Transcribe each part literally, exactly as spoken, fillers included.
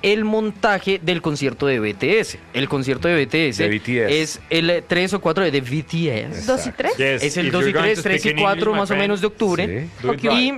el montaje del concierto de B T S. El concierto de B T S de B T S. es el tres o cuatro de B T S. ¿Dos y tres? Yes, Es el if dos y you're going tres, to tres speak y in cuatro English, más o my menos de friend, octubre. Sí. do it Y right.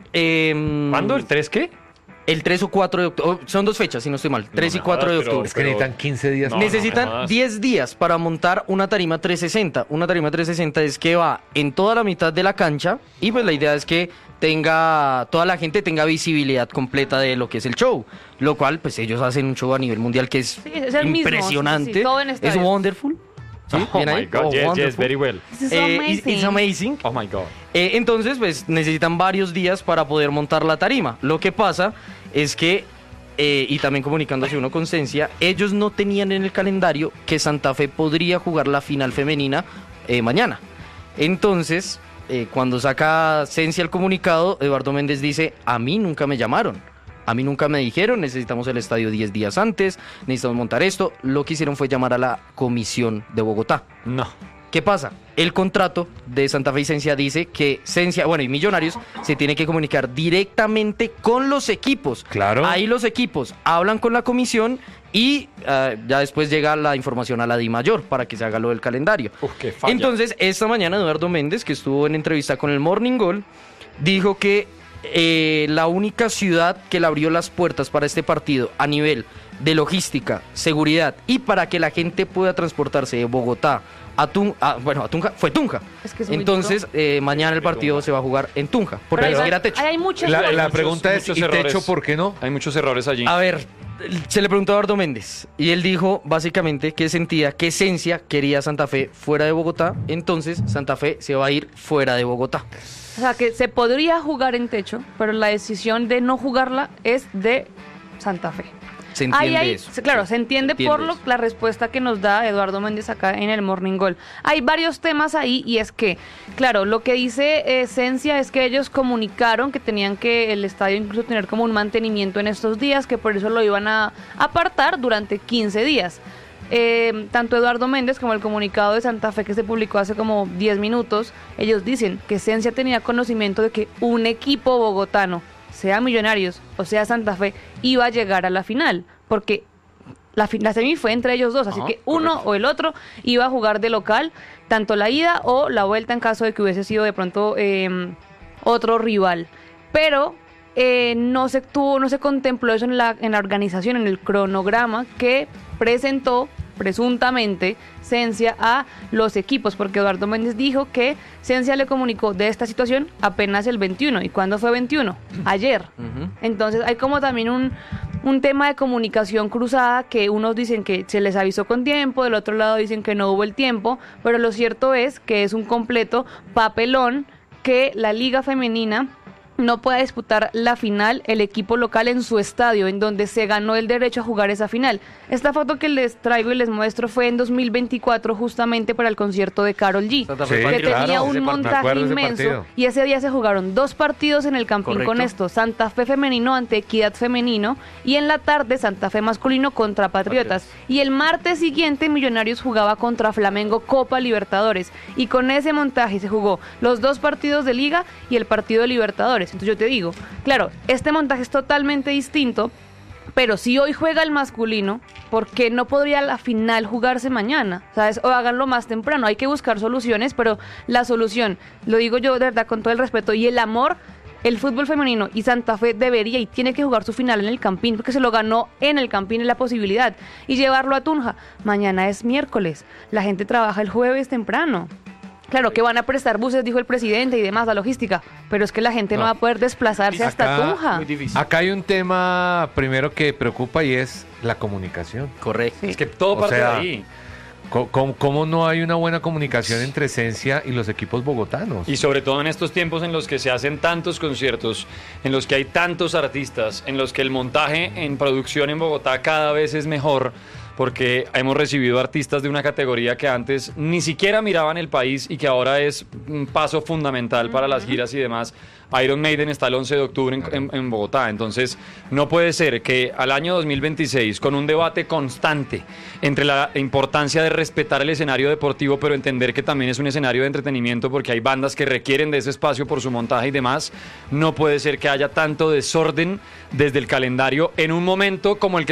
eh, ¿Cuándo? ¿El tres qué? el tres o cuatro de octubre. Son dos fechas, si no estoy mal. tres me y cuatro de jodas, pero- octubre. Es que necesitan quince días. No, no, Necesitan me jodas. diez días para montar una tarima trescientos sesenta. Una tarima trescientos sesenta es que va en toda la mitad de la cancha y pues la idea es que tenga toda la gente tenga visibilidad completa de lo que es el show, lo cual pues ellos hacen un show a nivel mundial que es, Sí, es el mismo, impresionante, sí, sí, todo en es estadios. wonderful. ¿Sí? Oh ¿Bien ahí? my God, Oh, yes, yes, wonderful. very well. This is Eh, amazing. it's, it's amazing. Oh my God. Eh, entonces, pues necesitan varios días para poder montar la tarima. Lo que pasa es que, eh, y también comunicándose uno con Cencia, ellos no tenían en el calendario que Santa Fe podría jugar la final femenina eh, mañana. Entonces, eh, cuando saca Cencia el comunicado, Eduardo Méndez dice, a mí nunca me llamaron. A mí nunca me dijeron, necesitamos el estadio diez días antes, necesitamos montar esto. Lo que hicieron fue llamar a la comisión de Bogotá. No. ¿Qué pasa? El contrato de Santa Fe y Cencia dice que Cencia, bueno, y Millonarios se tiene que comunicar directamente con los equipos. Claro. Ahí los equipos hablan con la comisión y uh, ya después llega la información a la DIMAYOR para que se haga lo del calendario. Uf, qué falla. Entonces, esta mañana Eduardo Méndez, que estuvo en entrevista con el Morning Goal, dijo que eh, la única ciudad que le abrió las puertas para este partido a nivel de logística, seguridad y para que la gente pueda transportarse de Bogotá a Tunja, a, bueno, a Tunja, fue Tunja. Es que es muy Entonces, eh, mañana el partido se va a jugar en Tunja, porque Pero ni ahí siquiera va- techo. ahí hay muchas La, cosas. la Muchos- pregunta es, muchos ¿y errores. techo por qué no? Hay muchos errores allí. A ver, se le preguntó a Eduardo Méndez y él dijo básicamente que sentía que Esencia quería Santa Fe fuera de Bogotá, entonces Santa Fe se va a ir fuera de Bogotá. O sea, que se podría jugar en techo, pero la decisión de no jugarla es de Santa Fe. Se entiende Ahí hay- eso. se- Claro, se entiende, entiende por lo, eso. la respuesta que nos da Eduardo Méndez acá en el Morning Goal. Hay varios temas ahí y es que, claro, lo que dice Esencia es que ellos comunicaron que tenían que el estadio incluso tener como un mantenimiento en estos días, que por eso lo iban a apartar durante quince días. Eh, tanto Eduardo Méndez como el comunicado de Santa Fe que se publicó hace como diez minutos, ellos dicen que Esencia tenía conocimiento de que un equipo bogotano, sea Millonarios o sea Santa Fe, iba a llegar a la final, porque la, fi- la semi fue entre ellos dos, así Ajá, que uno correcto. o el otro iba a jugar de local, tanto la ida o la vuelta en caso de que hubiese sido de pronto eh, otro rival. Pero eh, no se tuvo, no se contempló eso en la, en la organización, en el cronograma que presentó presuntamente Cencia a los equipos, porque Eduardo Méndez dijo que Cencia le comunicó de esta situación apenas el veintiuno. ¿Y cuándo fue veintiuno? Ayer. Ujú. Entonces hay como también un, un tema de comunicación cruzada, que unos dicen que se les avisó con tiempo, del otro lado dicen que no hubo el tiempo, pero lo cierto es que es un completo papelón que la Liga Femenina no pueda disputar la final el equipo local en su estadio, en donde se ganó el derecho a jugar esa final. Esta foto que les traigo y les muestro fue en dos mil veinticuatro, justamente para el concierto de Karol G, Santa Sí, Fe fue que al claro, tenía ese un partido. Me montaje acuerdo de ese inmenso, partido. y ese día se jugaron dos partidos en el Campín Correcto. con esto: Santa Fe femenino ante Equidad femenino, y en la tarde Santa Fe masculino contra Patriotas. Y el martes siguiente Millonarios jugaba contra Flamengo Copa Libertadores, y con ese montaje se jugó los dos partidos de Liga y el partido de Libertadores. Entonces yo te digo, claro, este montaje es totalmente distinto, pero si hoy juega el masculino, ¿por qué no podría la final jugarse mañana? ¿Sabes? O háganlo más temprano. Hay que buscar soluciones, pero la solución, lo digo yo de verdad con todo el respeto y el amor, el fútbol femenino y Santa Fe debería y tiene que jugar su final en el Campín, porque se lo ganó en el Campín, en la posibilidad, y llevarlo a Tunja. Mañana es miércoles, la gente trabaja el jueves temprano. Claro que van a prestar buses, dijo el presidente, y demás, la logística, pero es que la gente no, No. va a poder desplazarse hasta Acá- Tunja. Muy difícil. Acá hay un tema primero que preocupa y es la comunicación. Correcto. Es que todo O parte sea, de ahí. Co- ¿Cómo, cómo no hay una buena comunicación entre Esencia y los equipos bogotanos? Y sobre todo en estos tiempos en los que se hacen tantos conciertos, en los que hay tantos artistas, en los que el montaje en producción en Bogotá cada vez es mejor, porque hemos recibido artistas de una categoría que antes ni siquiera miraban el país y que ahora es un paso fundamental para las giras y demás. Iron Maiden está el once de octubre en, en- en Bogotá, entonces no puede ser que al año dos mil veintiséis, con un debate constante entre la importancia de respetar el escenario deportivo, pero entender que también es un escenario de entretenimiento porque hay bandas que requieren de ese espacio por su montaje y demás, no puede ser que haya tanto desorden desde el calendario en un momento como el que